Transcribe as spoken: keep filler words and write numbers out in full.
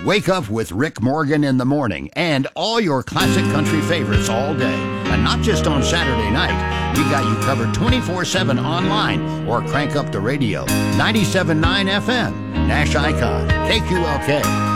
Wake up with Rick Morgan in the morning and all your classic country favorites all day. And not just on Saturday night. We got you covered twenty-four seven online or crank up the radio. ninety-seven point nine F M, Nash Icon, K Q L K.